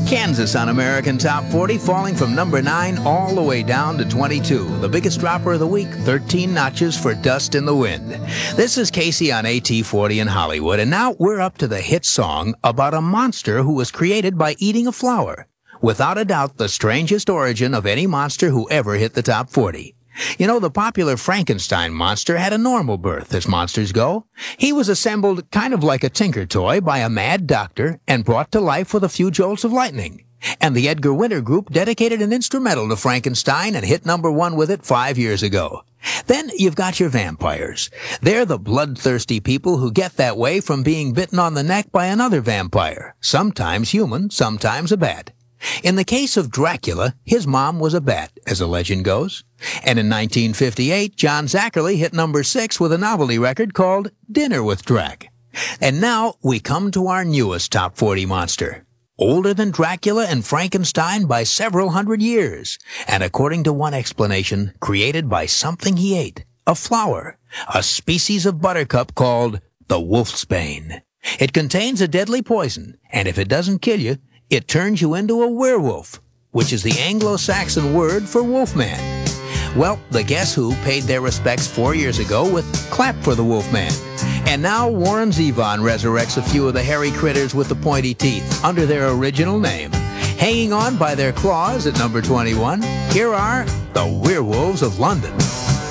Kansas on American Top 40, falling from number 9 all the way down to 22. The biggest dropper of the week, 13 notches for Dust in the Wind. This is Casey on AT40 in Hollywood, and now we're up to the hit song about a monster who was created by eating a flower. Without a doubt, the strangest origin of any monster who ever hit the top 40. You know, the popular Frankenstein monster had a normal birth, as monsters go. He was assembled kind of like a tinker toy by a mad doctor and brought to life with a few jolts of lightning. And the Edgar Winter Group dedicated an instrumental to Frankenstein and hit number 1 with it 5 years ago. Then you've got your vampires. They're the bloodthirsty people who get that way from being bitten on the neck by another vampire, sometimes human, sometimes a bat. In the case of Dracula, his mom was a bat, as the legend goes. And in 1958, John Zachary hit number 6 with a novelty record called Dinner with Drac. And now we come to our newest top 40 monster. Older than Dracula and Frankenstein by several hundred years. And according to one explanation, created by something he ate, a flower, a species of buttercup called the wolfsbane. It contains a deadly poison, and if it doesn't kill you, it turns you into a werewolf, which is the Anglo-Saxon word for wolfman. Well, the Guess Who paid their respects 4 years ago with Clap for the Wolfman. And now Warren Zevon resurrects a few of the hairy critters with the pointy teeth under their original name. Hanging on by their claws at number 21, here are the Werewolves of London.